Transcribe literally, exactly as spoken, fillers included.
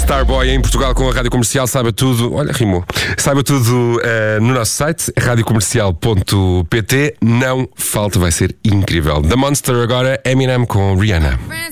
Starboy em Portugal com a Rádio Comercial. Saiba tudo, olha, rimou. Saiba tudo uh, no nosso site, rádio comercial ponto pt. Não falta, vai ser incrível. The Monster agora, Eminem com Rihanna.